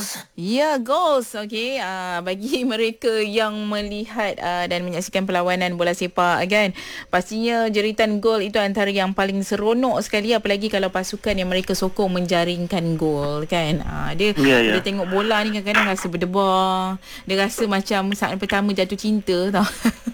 Ya, goals. Okey, bagi mereka yang melihat dan menyaksikan perlawanan bola sepak kan, pastinya jeritan gol itu antara yang paling seronok sekali, apalagi kalau pasukan yang mereka sokong menjaringkan gol kan. Dia Ya, bila ya. tengok bola ni kadang-kadang rasa berdebar. Dia rasa macam saat pertama jatuh cinta tau.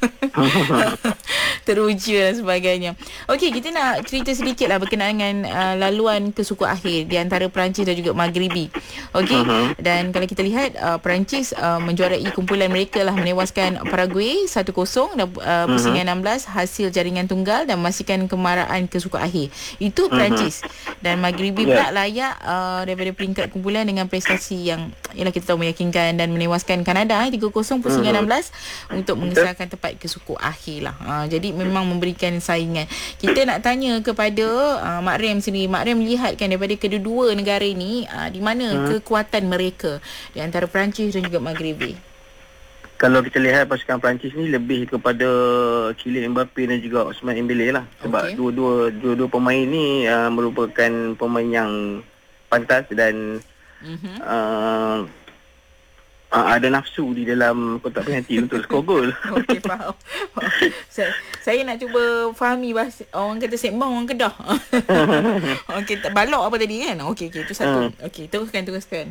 Teruja dan sebagainya. Okey, kita nak cerita sedikit lah berkenaan dengan laluan kesuku akhir di antara Perancis dan juga Maghribi. Okey, dan kalau kita lihat Perancis menjuarai kumpulan mereka lah, menewaskan Paraguay 1-0 dan pusingan 16 hasil jaringan tunggal dan memastikan kemarahan kesuku akhir. Itu Perancis. Dan Maghribi pula layak daripada peringkat kumpulan dengan prestasi yang ialah kita tahu meyakinkan dan menewaskan Kanada 3-0 pusingan 16 untuk mengesahkan tempat kesuku akhir lah. Jadi memang memberikan saingan. Kita nak tanya kepada Mak Rem sendiri. Mak Rem melihatkan daripada kedua-dua negara ini di mana kekuatan mereka di antara Perancis dan juga Maghribi. Kalau kita lihat pasukan Perancis ni lebih kepada Kylian Mbappe dan juga Ousmane Dembélé lah. Sebab dua-dua pemain ni merupakan pemain yang pantas dan ada nafsu di dalam kotak penalti untuk skor gol. Okey, faham. Saya nak cuba fahami bahasa orang kata sembang orang Kedah. Okey, balok apa tadi kan? Okey, itu satu. Okey, teruskan.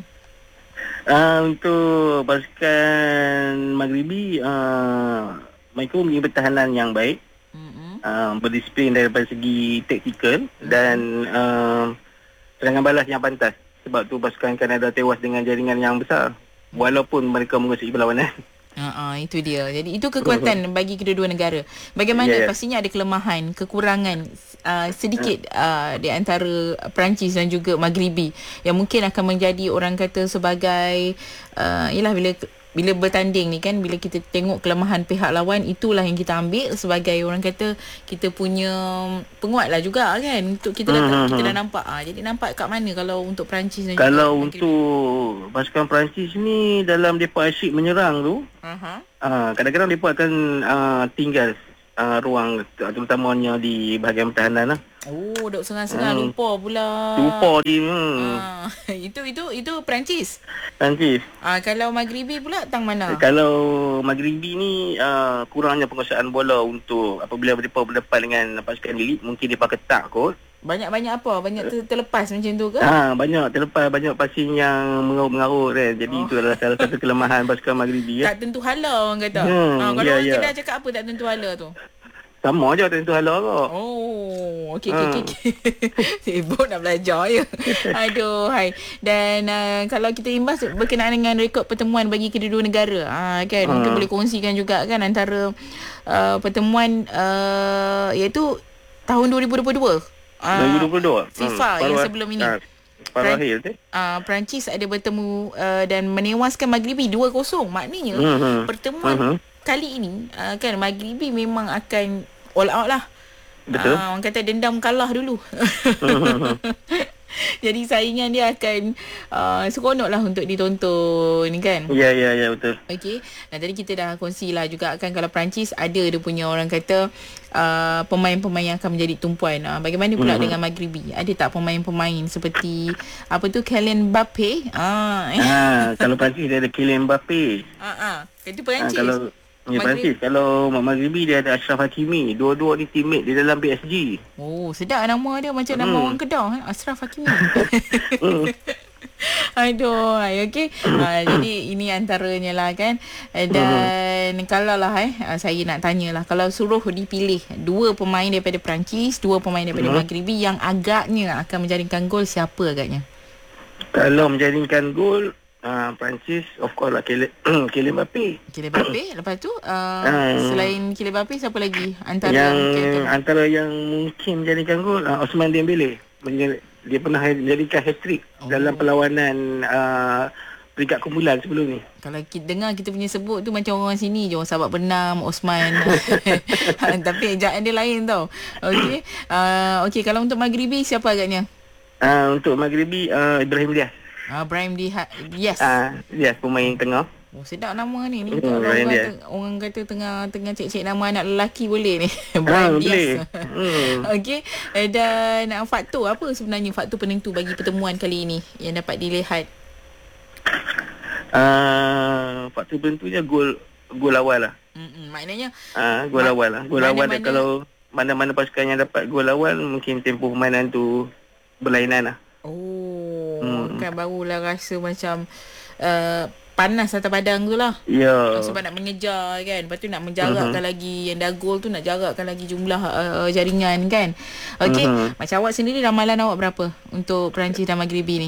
Untuk pasukan Maghribi, mereka mempunyai pertahanan yang baik, berdisiplin daripada segi taktikal dan serangan balas yang pantas. Sebab tu pasukan Kanada tewas dengan jaringan yang besar walaupun mereka menguasai perlawanan. Itu dia. Jadi itu kekuatan bagi kedua-dua negara. Bagaimana pastinya ada kelemahan, kekurangan sedikit di antara Perancis dan juga Maghribi yang mungkin akan menjadi orang kata sebagai ialah bila bertanding ni kan, bila kita tengok kelemahan pihak lawan, itulah yang kita ambil sebagai orang kata kita punya penguat lah juga kan, untuk kita dah nampak. Jadi nampak kat mana kalau untuk Perancis dan kalau juga untuk pasukan Perancis ni dalam mereka asyik menyerang tu, kadang-kadang mereka akan tinggal ruang terutamanya di bahagian pertahanan lah. Duk sengang-sengang lupa pula. Lupa dia. Itu Perancis. Kalau Maghribi pula tang mana? Kalau Maghribi ni kurangnya penguasaan bola untuk apabila mereka berdepan dengan pasukan elit, mungkin dia pakai ketak kot. Banyak apa? Banyak terlepas macam tu ke? Banyak terlepas, banyak passing yang mengarut kan. Jadi itu adalah salah satu kelemahan pasukan Maghribi. Tak tentu hala orang kata. Kalau orang Kedah cakap apa tak tentu hala tu? Sama je tentu hala kot. Okey. Sibuk nak belajar ya. Aduh, hai. Dan kalau kita imbas berkenaan dengan rekod pertemuan bagi kedua-dua negara, kan mungkin boleh kongsikan juga kan antara pertemuan iaitu tahun 2022. 2022 FIFA yang sebelum ini. Perancis ada bertemu dan menewaskan Maghribi 2-0. Maknanya pertemuan kali ini kan Maghribi memang akan all out lah. Betul. Orang kata dendam kalah dulu. Jadi saingan dia akan seronok lah untuk ditonton kan. Ya betul. Okey. Dan tadi kita dah kongsilah juga kan, kalau Perancis ada dia punya orang kata pemain-pemain yang akan menjadi tumpuan. Bagaimana pula dengan Maghribi? Ada tak pemain-pemain seperti apa tu, Kylian Mbappe? Kalau Perancis dia ada Kylian Mbappe. Itu Perancis. Perancis. Kalau Maghribi dia ada Achraf Hakimi. Dua-dua ni teammate di dalam PSG. Sedap nama dia, macam nama orang Kedah, Achraf Hakimi. Aduh, okey. Jadi ini antaranya lah kan. Dan kalau lah saya nak tanyalah, kalau suruh dipilih dua pemain daripada Perancis, dua pemain daripada Maghribi yang agaknya akan menjaringkan gol, siapa agaknya? Kalau menjaringkan gol, Perancis of course lah Kylian Mbappe. Lepas tu selain Kylian Mbappe siapa lagi antara yang mungkin menjadikan gol, Ousmane Dembélé. Dia pernah menjadikan hat-trick dalam perlawanan peringkat kumpulan sebelum ni. Kalau kita dengar kita punya sebut tu macam orang sini je, orang Sabak Bernam, Osman. Tapi ejaan dia lain tau. Okey, kalau untuk Maghribi siapa agaknya? Untuk Maghribi Ibrahim Diaz. Brahim Diaz. Diaz pemain tengah. Sedap nama ni. Orang kata tengah cek-cek nama anak lelaki boleh ni. Brahim Diaz. Okey. Dan faktor apa sebenarnya faktor penentu bagi pertemuan kali ini yang dapat dilihat? Faktor penentunya gol awal lah. Maknanya Gol awal lah. Gol awal mana-mana- dan kalau mana-mana pasukan yang dapat gol awal, mungkin tempoh permainan tu berlainan lah. Kan barulah rasa macam panas atas padang tu lah. Ya. Sebab nak mengejar kan. Lepas tu nak menjarakkan lagi. Yang dah gol tu nak jarakkan lagi jumlah jaringan kan. Okey. Macam awak sendiri, ramalan awak berapa untuk Perancis dan Maghribi ni?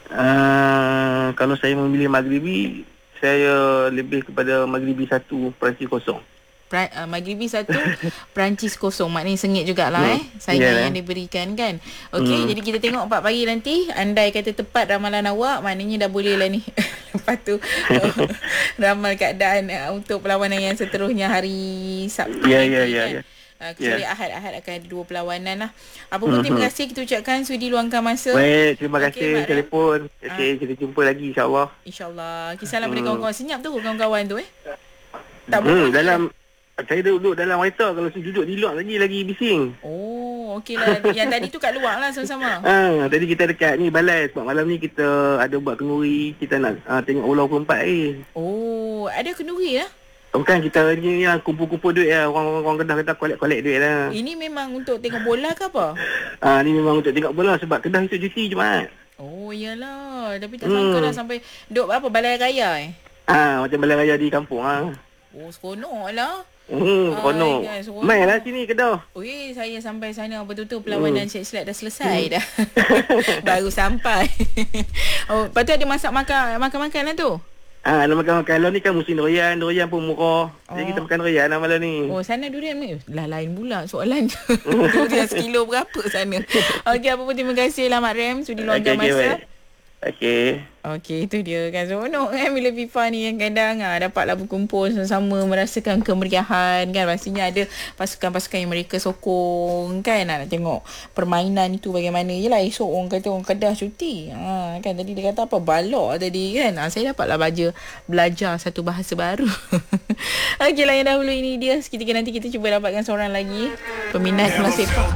Kalau saya memilih Maghribi, saya lebih kepada Maghribi 1, Perancis 0. Maghribi 1, Perancis 0. Maknanya sengit jugalah saingan yang diberikan kan. Okey, jadi kita tengok 4 pagi nanti. Andai kata tepat ramalan awak, maknanya dah boleh lah ni. Lepas tu ramal keadaan untuk perlawanan yang seterusnya hari Sabtu. Ya. Kecuali Ahad akan ada 2 perlawanan lah. Apa pun terima kasih kita ucapkan sudi luangkan masa. Baik, terima kasih telefon. Okey, kita jumpa lagi insya-Allah. InsyaAllah. Kisahlah pada kawan-kawan. Senyap tu kawan-kawan tu tak boleh dalam saya duduk dalam kereta. Kalau saya duduk di luar lagi bising. Okeylah. Yang tadi tu kat luar lah sama-sama. Tadi kita dekat ni balai. Sebab malam ni kita ada buat kenduri. Kita nak tengok bola 24 ada kenduri lah. Bukan, kita ni yang kumpul-kumpul duit lah. Orang Kedah collect duit lah. Ini memang untuk tengok bola ke apa? Ni memang untuk tengok bola. Sebab Kedah esok cuti Jumaat. Iyalah. Tapi tak sangka dah sampai duk balai raya Macam balai raya di kampung seronok lah. Seronok. Main lah sini Kedah. Saya sampai sana betul-betul perlawanan silat dah selesai dah. Baru sampai. Lepas tu ada makan-makan lah tu. Nak makan kalau ni kan musim durian pun murah. Jadi kita makan durian lah malam ni. Sana durian lah lain pula soalan. Durian sekilo berapa sana? Okey, apa pun terima kasih lah Mak Rem sudi luangkan masa. Okey, itu dia kan seronok kan bila FIFA ni yang kadang dapatlah berkumpul sama-sama merasakan kemeriahan kan. Pastinya ada pasukan-pasukan yang mereka sokong kan, nak tengok permainan itu bagaimana. Yelah, esok orang kata orang Kedah cuti kan. Tadi dia kata apa, balok tadi kan. Saya dapatlah belajar satu bahasa baru. Okey lah, yang dahulu ini dia. Seketika nanti kita cuba dapatkan seorang lagi peminat bola sepak.